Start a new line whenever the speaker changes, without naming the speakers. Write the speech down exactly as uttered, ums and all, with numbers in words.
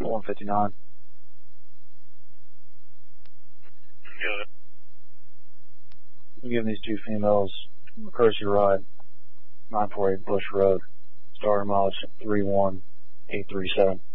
one fifty-nine.
Got it.
I'm giving these two females a courtesy ride, nine forty-eight Bush Road, starter mileage three one eight three seven.